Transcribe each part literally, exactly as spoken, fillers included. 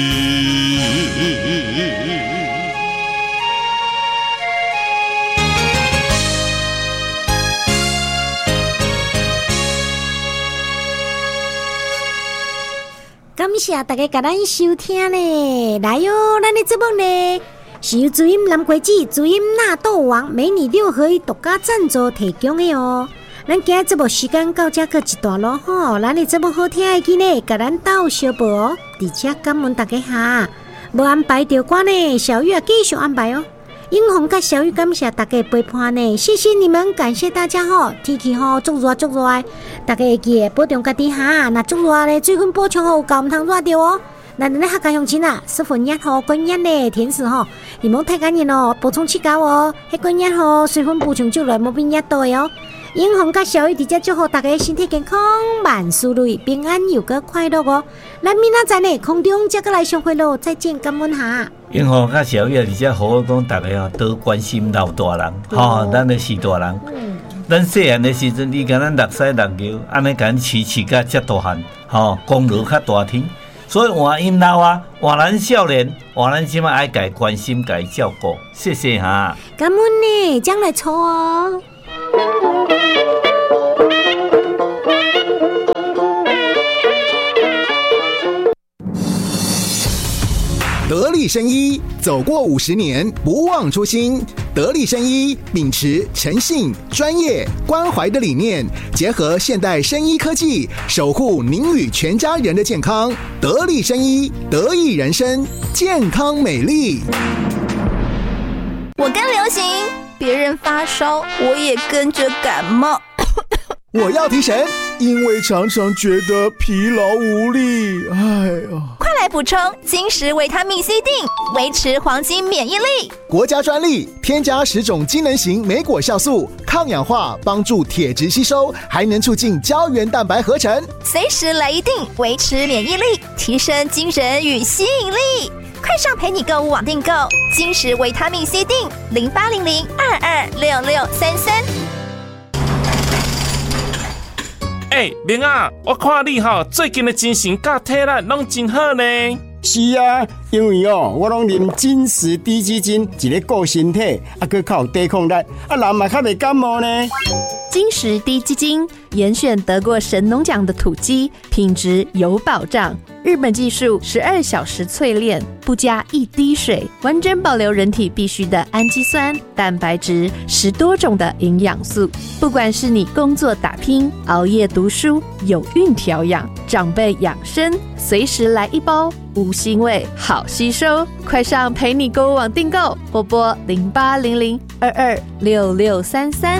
感谢大家甲咱收听呢，来哟、哦，咱的节目呢是由主音蓝桂子、主音纳豆王、美女六合一独家赞助提供的哦。咱今日节目时间到这个一段落吼，咱的节目好听的记呢，甲咱斗小报哦，而且感恩大家哈。无安排着歌呢，小玉啊继续安排哦。英红甲小玉感谢大家陪伴呢，谢谢你们，感谢大家吼。天气吼足热足热的，大家会记得保重家己哈。那足热呢，水分补充好，够唔通热着哦。那咱客家乡亲啊，十分热吼，滚热呢，天时吼，你莫太干热哦，补充气胶哦。迄滚热吼，水分补充足来，莫变热到的哦。英红甲小玉直接祝福大家身体健康，万事如意，平安又个快乐哦。咱明仔载呢，空中再个来相会咯，再见，感恩哈。 英红甲小玉而且好好讲，大家哦多关心老大人，吼、哦，咱的是大人。嗯、咱细汉的时阵，你甲咱六岁六球，安尼甲咱饲饲甲遮大汉，吼、哦，功劳较大天。所以换因老啊，换咱少年，换咱即马爱家关心、家照顾，谢谢哈。 感恩呢，将来抽哦。 得力生医走过五十年，不忘初心。得力生医秉持诚信、专业、关怀的理念，结合现代生医科技，守护您与全家人的健康。得力生医，得益人生，健康美丽。 我跟流行，别人发烧，我也跟着感冒。 我要提神，因为常常觉得疲劳无力。哎呀， 快来补充金石维他命 C 锭，维持黄金免疫力。 国家专利，添加十种机能型莓果酵素，抗氧化，帮助铁质吸收，还能促进胶原蛋白合成。 随时来一锭，维持免疫力，提升精神与吸引力。快上陪你购物网订购金石维他命 C 锭，零八零零二二六六三三。 哎、欸，明啊，我看你吼最近的精神甲体力拢真好呢。 是啊，因为哦，我拢啉金石低基金，一个顾身体，啊，佮较有抵抗力，啊，人嘛较袂感冒呢。 金石低基金严选得过神农奖的土鸡，品质有保障。日本技术十二小时淬炼，不加一滴水，完整保留人体必需的氨基酸、蛋白质，十多种的营养素。不管是你工作打拼、熬夜读书、有孕调养、长辈养生，随时来一包，无腥味，好吸收。快上陪你购物网订购，或拨零八零零二二六六三三。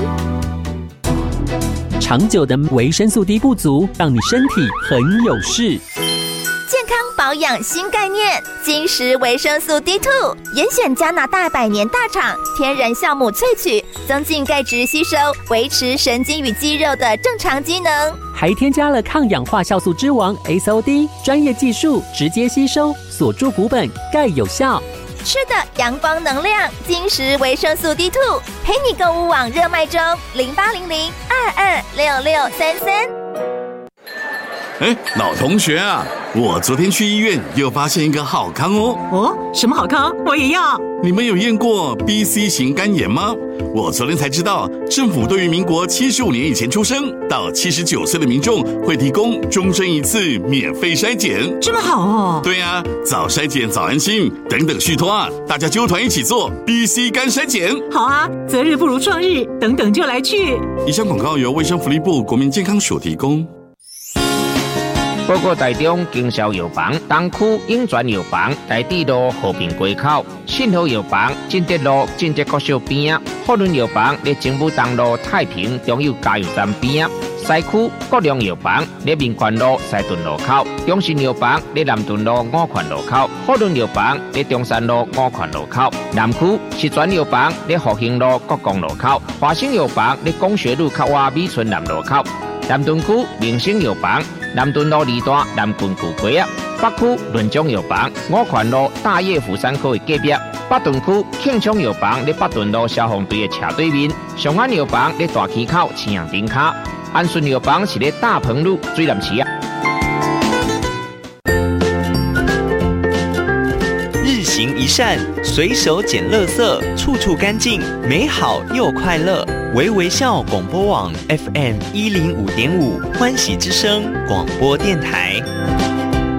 长久的维生素 D 不足，让你身体很有事。 健康保养新概念，金石维生素 D 二 严选加拿大百年大厂天然酵母萃取，增进钙质吸收，维持神经与肌肉的正常机能， 还添加了抗氧化酵素之王 S O D， 专业技术直接吸收，锁住骨本，钙有效。 吃的阳光能量，金石维生素 D 二 陪你购物网热卖中，零八零零二二六六三三。 哎，老同学啊，我昨天去医院又发现一个好康哦。 哦，什么好康？我也要。 你们有验过 B C 型肝炎吗？我昨天才知道，政府对于民国七十五年以前出生到七十九岁的民众会提供终身一次免费筛检。 这么好哦。 对啊，早筛检早安心，等等续托啊，大家纠团一起做 B C 肝筛检。 好啊，择日不如撞日，等等就来去。 以上广告由卫生福利部国民健康署提供。 报告台中经销药房东区永泉药房台地路和平街口，信和药房进德路进德国小边啊，福伦药房在政府东路太平中油加油站边啊，西区国良药房在民权路西屯路口，中信药房在南屯路五权路口，福伦药房在中山路五权路口，南区石泉药房在复兴路国光路口，华兴药房在工学路靠外美村南路口，南屯区明星药房南屯路二段南郡古街啊，北区润中药房五权路大业福山科的隔壁，北屯区庆昌药房在北屯路消防队的斜对面，上安药房在大溪口青阳顶卡，安顺药房是在大鹏路水南市啊。 行一善，随手捡垃圾，处处干净，美好又快乐。微微笑广播网 F M 一零五点五，欢喜之声广播电台。